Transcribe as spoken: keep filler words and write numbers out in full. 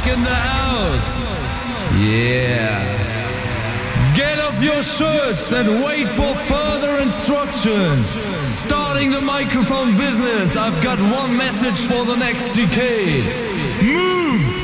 back in the house. Yeah. Get off your shirts and wait for further instructions. Starting the microphone business, I've got one message for the next decade. Move!